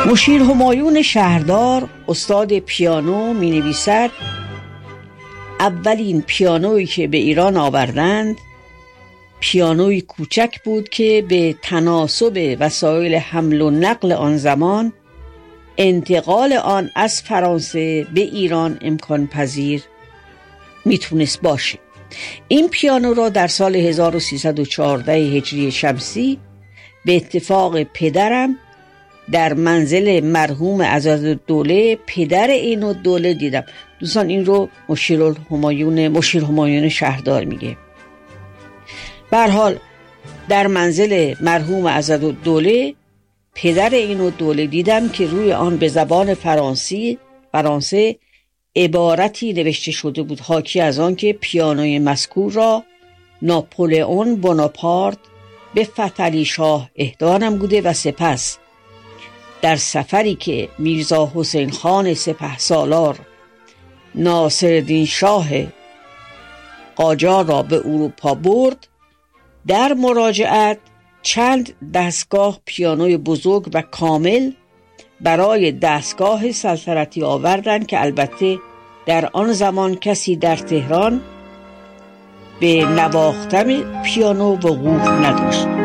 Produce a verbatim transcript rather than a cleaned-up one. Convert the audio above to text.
مشیر همایون شهردار استاد پیانو می نویسد اولین پیانویی که به ایران آوردند پیانوی کوچک بود که به تناسب وسایل حمل و نقل آن زمان انتقال آن از فرانسه به ایران امکان پذیر میتونست باشه. این پیانو را در سال هزار و سیصد و چهارده هجری شمسی به اتفاق پدرم در منزل مرحوم عزت‌الدوله پدر عین‌الدوله دیدم. دوستان این رو مشیر همایون مشیر همایون شهردار میگه. به هر حال در منزل مرحوم عزت‌الدوله پدر عین‌الدوله دیدم که روی آن به زبان فرانسه فرانسه عبارتی نوشته شده بود حاکی از آن که پیانوی مذکور را ناپولئون بوناپارت به فتحعلی شاه اهدا نموده و سپس در سفری که میرزا حسین خان سپهسالار ناصرالدین شاه قاجار را به اروپا برد در مراجعت چند دستگاه پیانوی بزرگ و کامل برای دستگاه سلطنتی آوردند که البته در آن زمان کسی در تهران به نواختن پیانو وقوف نداشت.